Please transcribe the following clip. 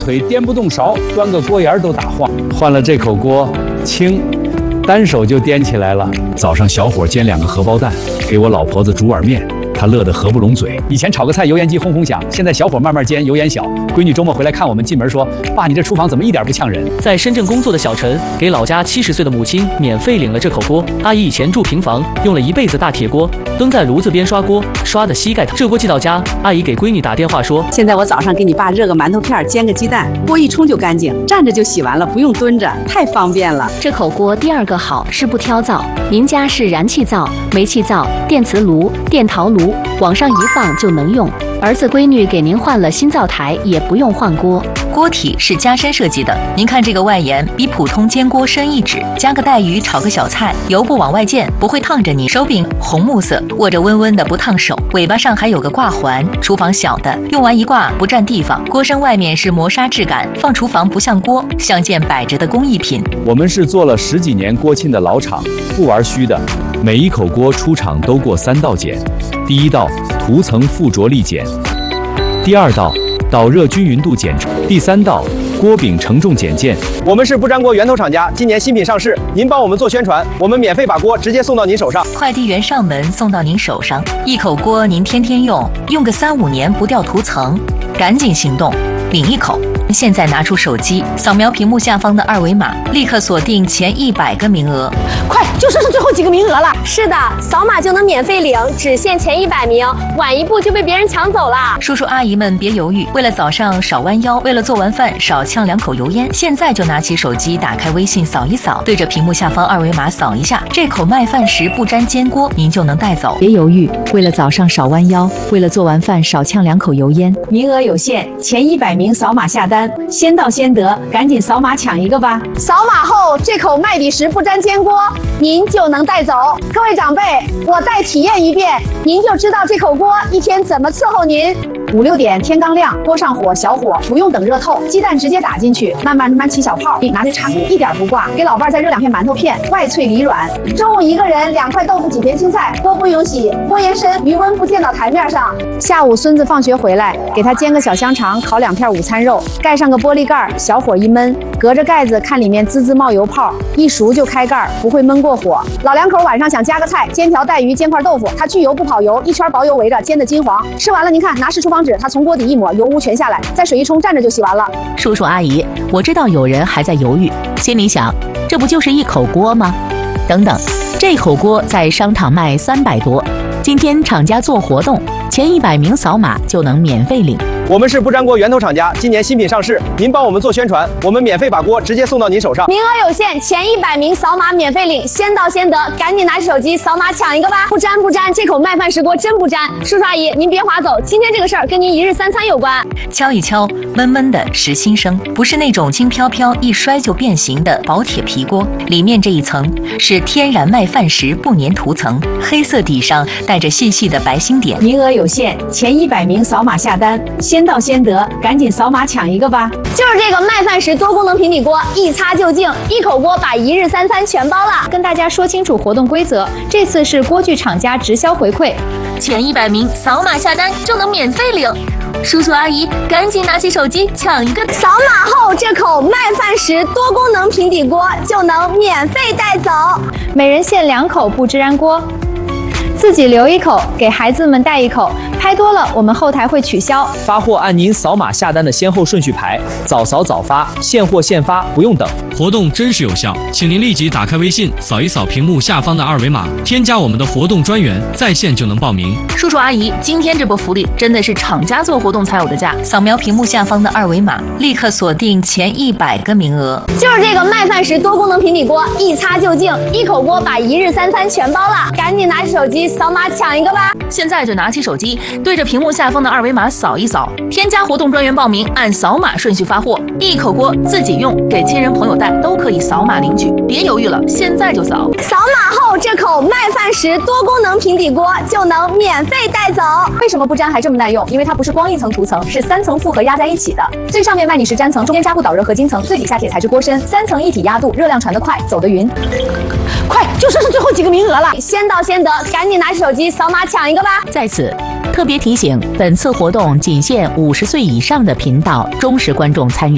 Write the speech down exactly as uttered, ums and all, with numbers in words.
腿颠不动勺，端个锅沿都打晃。换了这口锅，轻，单手就颠起来了。早上小伙煎两个荷包蛋，给我老婆子煮碗面。 他乐得合不拢嘴。以前炒个菜油烟机轰轰响，现在小火慢慢煎，油烟小。闺女周末回来看我们，进门说：“爸，你这厨房怎么一点不呛人？” 在深圳工作的小陈给老家七十岁的母亲免费领了这口锅。阿姨以前住平房，用了一辈子大铁锅，蹲在炉子边刷锅，刷的膝盖疼。这锅寄到家，阿姨给闺女打电话说：“ 现在我早上给你爸热个馒头片，煎个鸡蛋，锅一冲就干净，站着就洗完了，不用蹲着，太方便了。” 这口锅第二个好是不挑灶，您家是燃气灶、煤气灶、电磁炉、电陶炉，往上一 放就能用。儿子闺女给您换了新灶台，也不用换锅。 锅体是加深设计的，您看这个外沿比普通煎锅深一指，加个带鱼炒个小菜，油不往外溅，不会烫着你。手柄红木色，握着温温的不烫手。尾巴上还有个挂环，厨房小的，用完一挂不占地方。锅身外面是磨砂质感，放厨房不像锅，像件摆着的工艺品。 我们是做了十几年锅沁的老厂，不玩虚的。每一口锅出厂都过三道检，第一道 涂层附着力检，第二道导热均匀度检，第三道锅柄承重检件。 我们是不粘锅源头厂家，今年新品上市，您帮我们做宣传，我们免费把锅直接送到您手上， 快递员上门送到您手上。一口锅您天天用，用个三五年不掉涂层，赶紧行动，领一口。 现在拿出手机，扫描屏幕下方的二维码，立刻锁定前一百个名额。 快，就剩下最后几个名额了。是的，扫码就能免费领，只限前一百名，晚一步就被别人抢走了。 叔叔阿姨们别犹豫，为了早上少弯腰，为了做完饭少呛两口油烟，现在就拿起手机，打开微信扫一扫，对着屏幕下方二维码扫一下，这口麦饭石不粘煎锅您就能带走。 别犹豫，为了早上少弯腰，为了做完饭少呛两口油烟， 名额有限，前一百名扫码下单。 先到先得，赶紧扫码抢一个吧！ 扫码后，这口麦比石不粘煎锅您就能带走。各位长辈，我再体验一遍，您就知道这口锅一天怎么伺候您。 五六点天刚亮，锅上火小火，不用等热透，鸡蛋直接打进去，慢慢慢慢起小泡，拿着茶壶一点不挂。给老伴儿再热两片馒头片，外脆里软。 中午一个人两块豆腐几片青菜，锅不用洗，锅沿深，余温不溅到台面上。 下午孙子放学回来，给他煎个小香肠，烤两片午餐肉，盖上个玻璃盖，小火一焖，隔着盖子看里面滋滋冒油泡，一熟就开盖，不会焖过火。 老两口晚上想加个菜，煎条带鱼，煎块豆腐，它去油不跑油，一圈薄油围着，煎的金黄。吃完了您看，拿湿厨房纸，它从锅底一抹，油污全下来，再水一冲，蘸着就洗完了。 叔叔阿姨，我知道有人还在犹豫，心里想，这不就是一口锅吗？等等，这口锅在商场卖三百多，今天厂家做活动，前一百名扫码就能免费领。 我们是不粘锅源头厂家，今年新品上市，您帮我们做宣传，我们免费把锅直接送到您手上。 名额有限，前一百名扫码免费领，先到先得，赶紧拿起手机扫码抢一个吧！不粘不粘，这口麦饭石锅真不粘。叔叔阿姨，您别划走，今天这个事儿跟您一日三餐有关。 敲一敲，闷闷的实心声，不是那种轻飘飘一摔就变形的薄铁皮锅，里面这一层是天然麦饭石不粘涂层，黑色底上带着细细的白星点。 名额有限，前一百名扫码下单，先 先到先得，赶紧扫码抢一个吧！ 就是这个麦饭石多功能平底锅，一擦就净，一口锅把一日三餐全包了。 跟大家说清楚活动规则，这次是锅具厂家直销回馈， 前一百名扫码下单就能免费领。叔叔阿姨，赶紧拿起手机抢一个！ 扫码后，这口麦饭石多功能平底锅就能免费带走， 每人限两口不支燃锅。 自己留一口，给孩子们带一口，拍多了我们后台会取消。 发货按您扫码下单的先后顺序排，早扫早发，现货现发，不用等。 活动真实有效，请您立即打开微信，扫一扫屏幕下方的二维码，添加我们的活动专员，在线就能报名。 叔叔阿姨，今天这波福利真的是厂家做活动才有的价。扫描屏幕下方的二维码，立刻锁定前一百个名额。 就是这个麦饭石多功能平底锅，一擦就净，一口锅把一日三餐全包了。赶紧拿起手机 扫码抢一个吧！ 现在就拿起手机，对着屏幕下方的二维码扫一扫，添加活动专员报名，按扫码顺序发货。一口锅自己用，给亲人朋友带，都可以扫码领取。别犹豫了，现在就扫！ 扫码后，这口麦饭石多功能平底锅就能免费带走。 为什么不粘还这么耐用？因为它不是光一层涂层，是三层复合压在一起的。最上面麦里石粘层，中间加固导热合金层，最底下铁材质锅身，三层一体压度，热量传得快，走得匀。 快，就剩下最后几个名额了，先到先得，赶紧拿起手机扫码抢一个吧！ 在此特别提醒，本次活动仅限五十岁以上的频道忠实观众参与。